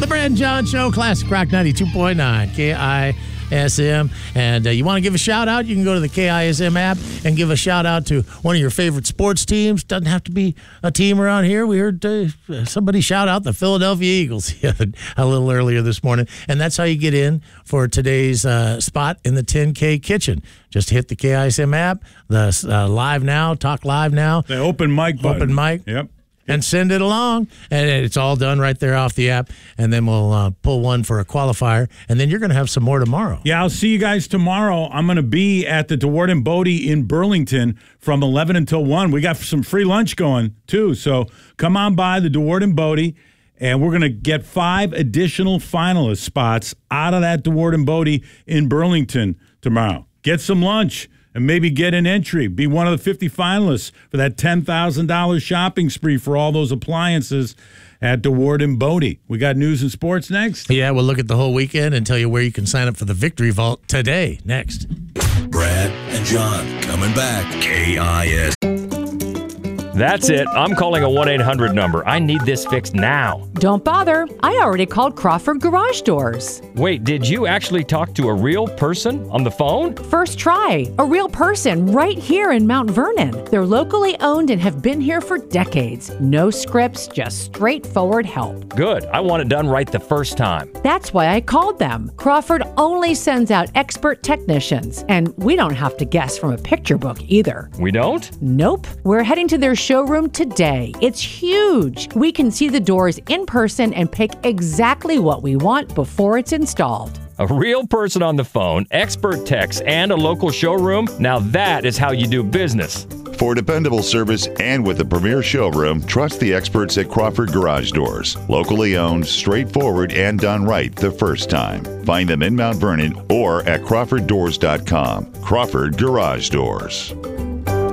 Brad and John Show, Classic Rock 92.9, KISM. And you want to give a shout out, you can go to the KISM app and give a shout out to one of your favorite sports teams. Doesn't have to be a team around here. We heard somebody shout out the Philadelphia Eagles a little earlier this morning. And that's how you get in for today's spot in the 10K kitchen. Just hit the KISM app, the Live Now, Talk Live Now. The open mic button. Open mic. Yep. And send it along. And it's all done right there off the app. And then we'll pull one for a qualifier. And then you're going to have some more tomorrow. Yeah, I'll see you guys tomorrow. I'm going to be at the DeWard & Bodie in Burlington from 11 until 1. We got some free lunch going, too. So come on by the DeWard & Bodie. And we're going to get 5 additional finalist spots out of that DeWard & Bodie in Burlington tomorrow. Get some lunch. And maybe get an entry. Be one of the 50 finalists for that $10,000 shopping spree for all those appliances at DeWard & Bodie. We got news and sports next. Yeah, we'll look at the whole weekend and tell you where you can sign up for the Victory Vault today. Next. Brad and John coming back. KIS. That's it. I'm calling a 1-800 number. I need this fixed now. Don't bother. I already called Crawford Garage Doors. Wait, did you actually talk to a real person on the phone? First try. A real person right here in Mount Vernon. They're locally owned and have been here for decades. No scripts, just straightforward help. Good. I want it done right the first time. That's why I called them. Crawford only sends out expert technicians, and we don't have to guess from a picture book either. We don't? Nope. We're heading to their showroom today. It's huge. We can see the doors in person and pick exactly what we want before it's installed. A real person on the phone, expert techs, and a local showroom? Now that is how you do business. For dependable service and with a premier showroom, trust the experts at Crawford Garage Doors. Locally owned, straightforward, and done right the first time. Find them in Mount Vernon or at crawforddoors.com. Crawford Garage Doors.